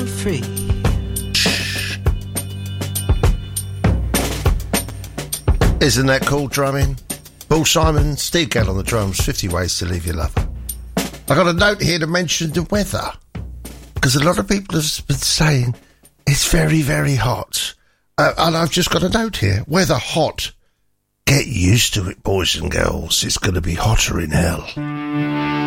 free. Isn't that cool drumming? Paul Simon, Steve Gall on the drums, 50 Ways to Leave Your Lover. I got a note here to mention the weather, because a lot of people have been saying it's very, very hot. And I've just got a note here. Weather hot. Get used to it, boys and girls. It's going to be hotter in hell.